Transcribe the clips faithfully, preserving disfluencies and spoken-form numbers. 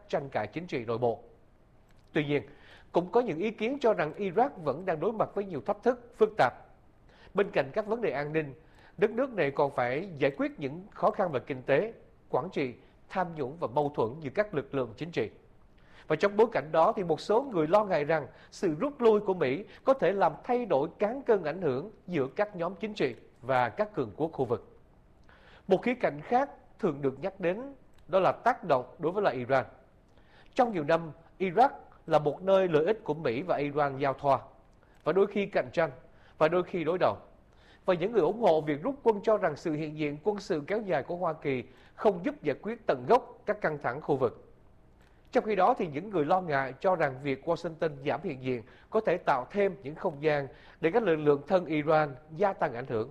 tranh cãi chính trị nội bộ. Tuy nhiên, cũng có những ý kiến cho rằng Iraq vẫn đang đối mặt với nhiều thách thức phức tạp. Bên cạnh các vấn đề an ninh, đất nước này còn phải giải quyết những khó khăn về kinh tế, quản trị, tham nhũng và mâu thuẫn giữa các lực lượng chính trị. Và trong bối cảnh đó thì một số người lo ngại rằng sự rút lui của Mỹ có thể làm thay đổi cán cân ảnh hưởng giữa các nhóm chính trị và các cường quốc khu vực. Một khía cạnh khác thường được nhắc đến đó là tác động đối với lại Iran. Trong nhiều năm, Iraq là một nơi lợi ích của Mỹ và Iran giao thoa, và đôi khi cạnh tranh, và đôi khi đối đầu. Và những người ủng hộ việc rút quân cho rằng sự hiện diện quân sự kéo dài của Hoa Kỳ không giúp giải quyết tận gốc các căng thẳng khu vực. Trong khi đó thì những người lo ngại cho rằng việc Washington giảm hiện diện có thể tạo thêm những không gian để các lực lượng thân Iran gia tăng ảnh hưởng.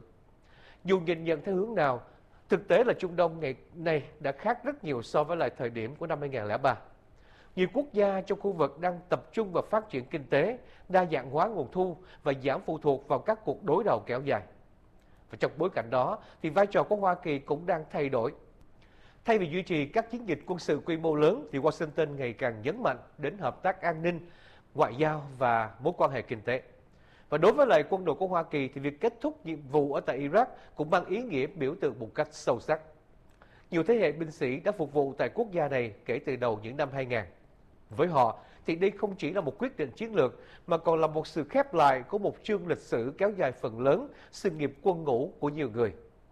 Dù nhìn nhận theo hướng nào, thực tế là Trung Đông ngày nay đã khác rất nhiều so với lại thời điểm của năm hai nghìn không trăm lẻ ba. Nhiều quốc gia trong khu vực đang tập trung vào phát triển kinh tế, đa dạng hóa nguồn thu và giảm phụ thuộc vào các cuộc đối đầu kéo dài. Và trong bối cảnh đó thì vai trò của Hoa Kỳ cũng đang thay đổi. Thay vì duy trì các chiến dịch quân sự quy mô lớn thì Washington ngày càng nhấn mạnh đến hợp tác an ninh, ngoại giao và mối quan hệ kinh tế. Và đối với lại quân đội của Hoa Kỳ thì việc kết thúc nhiệm vụ ở tại Iraq cũng mang ý nghĩa biểu tượng một cách sâu sắc. Nhiều thế hệ binh sĩ đã phục vụ tại quốc gia này kể từ đầu những năm hai nghìn. Với họ thì đây không chỉ là một quyết định chiến lược mà còn là một sự khép lại của một chương lịch sử kéo dài phần lớn sự nghiệp quân ngũ của nhiều người.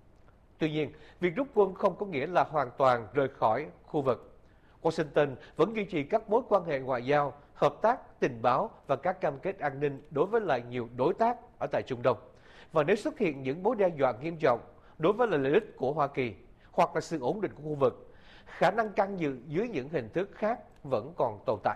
Tuy nhiên, việc rút quân không có nghĩa là hoàn toàn rời khỏi khu vực. Washington vẫn duy trì các mối quan hệ ngoại giao, hợp tác, tình báo và các cam kết an ninh đối với lại nhiều đối tác ở tại Trung Đông. Và nếu xuất hiện những mối đe dọa nghiêm trọng đối với lợi ích của Hoa Kỳ hoặc là sự ổn định của khu vực, khả năng can dự dưới những hình thức khác vẫn còn tồn tại.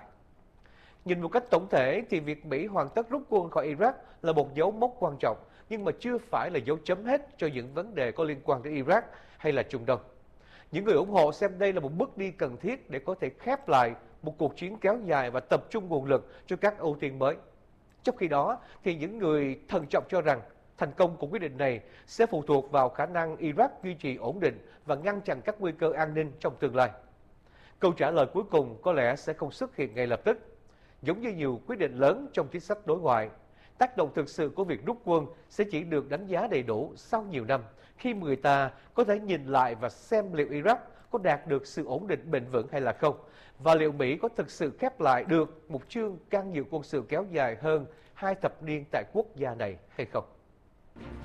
Nhìn một cách tổng thể thì việc Mỹ hoàn tất rút quân khỏi Iraq là một dấu mốc quan trọng, nhưng mà chưa phải là dấu chấm hết cho những vấn đề có liên quan đến Iraq hay là Trung Đông. Những người ủng hộ xem đây là một bước đi cần thiết để có thể khép lại một cuộc chiến kéo dài và tập trung nguồn lực cho các ưu tiên mới. Trong khi đó thì những người thận trọng cho rằng thành công của quyết định này sẽ phụ thuộc vào khả năng Iraq duy trì ổn định và ngăn chặn các nguy cơ an ninh trong tương lai. Câu trả lời cuối cùng có lẽ sẽ không xuất hiện ngay lập tức. Giống như nhiều quyết định lớn trong chính sách đối ngoại, tác động thực sự của việc rút quân sẽ chỉ được đánh giá đầy đủ sau nhiều năm, khi người ta có thể nhìn lại và xem liệu Iraq có đạt được sự ổn định bền vững hay là không, và liệu Mỹ có thực sự khép lại được một chương can dự quân sự kéo dài hơn hai thập niên tại quốc gia này hay không.